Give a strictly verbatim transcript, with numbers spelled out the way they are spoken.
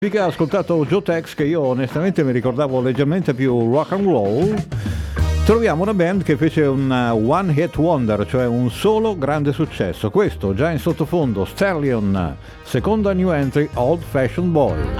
Che ha ascoltato Joe Tex, che io onestamente mi ricordavo leggermente più rock and roll. Troviamo una band che fece un one hit wonder, cioè un solo grande successo. Questo già in sottofondo, Stallion, seconda new entry, Old Fashioned Boy.